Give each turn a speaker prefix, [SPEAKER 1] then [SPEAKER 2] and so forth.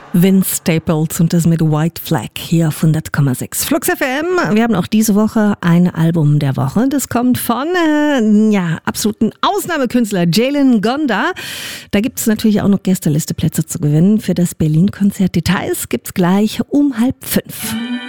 [SPEAKER 1] Vince Staples und das mit White Flag hier auf 100,6 Flux FM. Wir haben auch diese Woche ein Album der Woche. Das kommt von absoluten Ausnahmekünstler Jalen Gonda. Da gibt es natürlich auch noch Gästelisteplätze zu gewinnen für das Berlin-Konzert. Details gibt's gleich um 4:30.